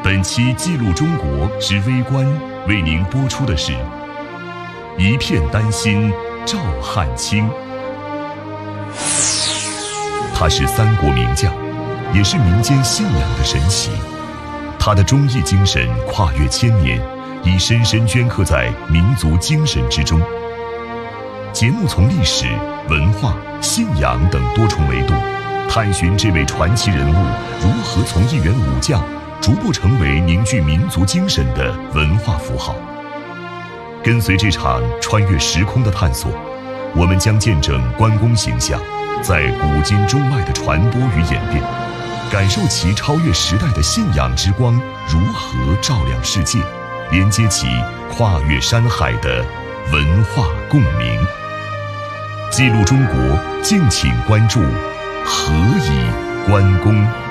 本期记录中国之微观为您播出的是一片丹心照汗青。他是三国名将，也是民间信仰的神奇。他的忠义精神跨越千年，已深深镌刻在民族精神之中。节目从历史、文化、信仰等多重维度，探寻这位传奇人物如何从一员武将逐步成为凝聚民族精神的文化符号。跟随这场穿越时空的探索，我们将见证关公形象在古今中外的传播与演变，感受其超越时代的信仰之光如何照亮世界，连接起跨越山海的文化共鸣。记录中国，敬请关注何以关公。